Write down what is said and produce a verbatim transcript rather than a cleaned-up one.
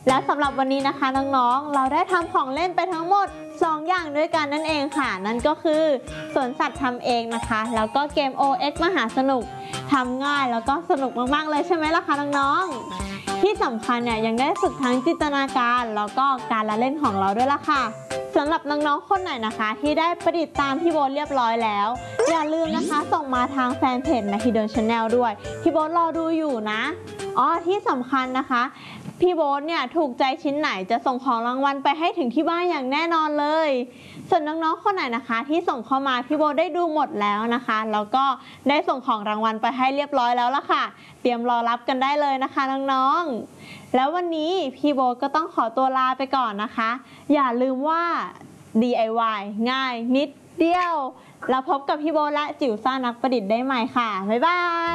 และสำหรับวันนี้นะคะน้องๆเราได้ทำของเล่นไปทั้งหมดสองอย่างด้วยกันนั่นเองค่ะนั่นก็คือสวนสัตว์ทำเองนะคะแล้วก็เกม โอ เอ็กซ์ มหาสนุกทำง่ายแล้วก็สนุกมากๆเลยใช่ไหมล่ะคะน้องๆที่สำคัญเนี่ยยังได้ฝึกทั้งจินตนาการแล้วก็การละเล่นของเราด้วยล่ะค่ะสำหรับน้องๆคนไหนนะคะที่ได้ประดิษฐ์ตามพี่โบ๊ทเรียบร้อยแล้วอย่าลืมนะคะส่งมาทางแฟนเพจ Mehidol Channel ด้วยพี่โบ๊ทรอดูอยู่นะอ๋อที่สำคัญนะคะพี่โบ๊ทเนี่ยถูกใจชิ้นไหนจะส่งของรางวัลไปให้ถึงที่บ้านอย่างแน่นอนเลยส่วนน้องๆคนไหนนะคะที่ส่งเข้ามาพี่โบ๊ทได้ดูหมดแล้วนะคะแล้วก็ได้ส่งของรางวัลไปให้เรียบร้อยแล้วล่ะค่ะเตรียมรอรับกันได้เลยนะคะน้องๆแล้ววันนี้พี่โบ๊ทก็ต้องขอตัวลาไปก่อนนะคะอย่าลืมว่า ดี ไอ วาย ง่ายนิดเดียวแล้วพบกับพี่โบ๊ทและจิ๋วซ่านักประดิษฐ์ได้ใหม่ค่ะบ๊ายบาย